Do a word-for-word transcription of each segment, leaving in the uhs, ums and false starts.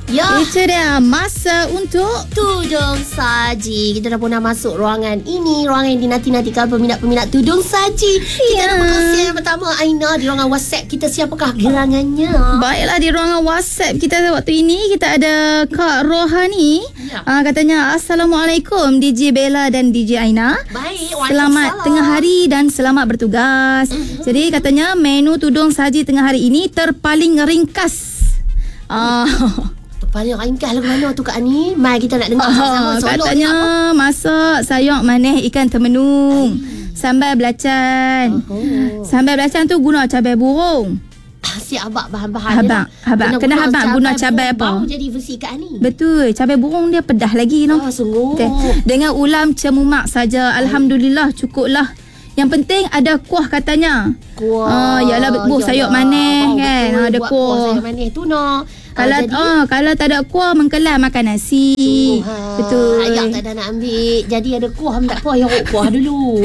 Ya. Itu dia masa untuk Tudung Saji. Kita dah pun dah masuk ruangan ini, ruangan yang dinanti-nantikan peminat-peminat Tudung Saji. Kita Ya. ada perkongsian yang pertama, Aina, di ruangan WhatsApp kita. Siapakah gerangannya? Baiklah, di ruangan WhatsApp kita waktu ini kita ada Kak Rohani. Ya. Uh, katanya Assalamualaikum D J Bella dan D J Aina. Baik, Selamat tengah hari dan selamat bertugas. Mm-hmm. Jadi katanya menu Tudung Saji tengah hari ini terpaling ringkas. Ah, uh, Paling ringkas lagu mana tu Kak Ani? Mai kita nak dengar uh, sama-sama. Solo katanya masak sayur manis ikan temenung, sambal belacan. Oh. Sambal belacan tu guna cabai burung. Si abang bahan-bahan Habang, habang. Kena habang guna cabai apa? Baru jadi versi Kak Ani. Betul, cabai burung dia pedah lagi no. Oh, sungguh. Okay. Dengan ulam cemumak saja, alhamdulillah cukuplah. Yang penting ada kuah katanya. Kuah. Ah, yalah bu sayur manis oh, kan. Betul, Ada buat kuah. sayur manis tu no. Kalau Ah, jadi, oh, kalau tak ada kuah mengkelas makan nasi. Tuhan. Betul. Ayah tak ada nak ambil. Jadi ada kuah tak apa, yang kuah dulu.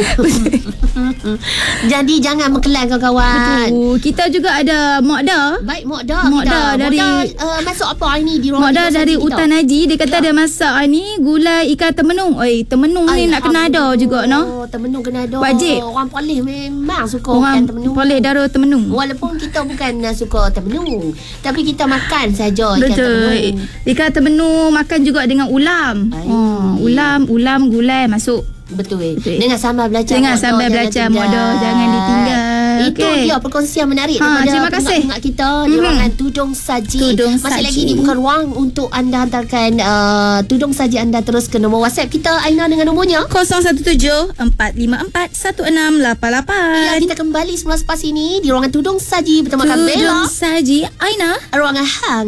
Jadi jangan mengkelas kawan-kawan. Betul. Kita juga ada Mokda. Baik, Mokda. Mokda dari uh, masuk apa hari ni di ruang Mokda kita dari kita? Utan Haji. Dia kata Ya. dia masak hari ni gulai ikan temenung. Oi, temenung ni nak kena ada juga no. Temenung kena ada. Wajib. Orang Perlis memang suka Orang ikan temenung. boleh darah temenung. Walaupun kita bukan uh, suka temenung, tapi kita makan saja ikan Betul. temenung. Ikan temenung makan juga dengan ulam. Ay. Oh, ulam, ulam, gulai masuk. Betul. Betul. Dengan sambal belacan. Dengan sambal belacan Mokda, jangan ditinggal. Itu Okey. dia perkongsian menarik Ha, daripada terima kasih. pendengar kita di Mhm. ruangan Tudung Saji. Tudung Masih Saji. lagi ni bukan ruang untuk anda hantarkan uh, Tudung Saji anda terus ke nombor WhatsApp kita, Aina, dengan nomornya. kosong satu tujuh empat lima empat satu enam lapan lapan. Ya, kita kembali semula selepas ini di ruangan Tudung Saji bersama Bella. Tudung Saji Aina. Ruangan hang.